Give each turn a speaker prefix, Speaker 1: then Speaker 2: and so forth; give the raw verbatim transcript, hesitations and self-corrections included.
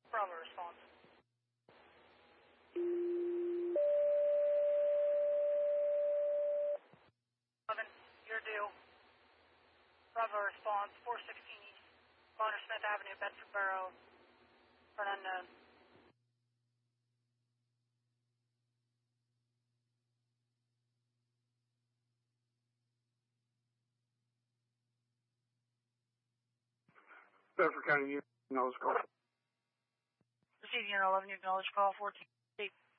Speaker 1: Bravo response. eleven, your due. Bravo response, four sixteen East, Bonner Smith Avenue, Bedford Borough, for an unknown.
Speaker 2: Bedford County, you acknowledge call.
Speaker 1: Receiving your eleven, you acknowledge call, fourteen.